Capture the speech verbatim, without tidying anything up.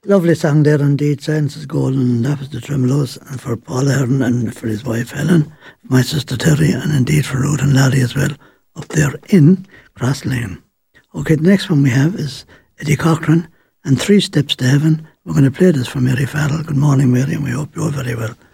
Lovely song there indeed. Science is Golden, and that was the Tremolos, and for Paul Ahern and for his wife Helen, my sister Terry, and indeed for Ruth and Larry as well, up there in Cross Lane. Okay, the next one we have is Eddie Cochran and Three Steps to Heaven. We're going to play this for Mary Farrell. Good morning, Mary, and we hope you're very well.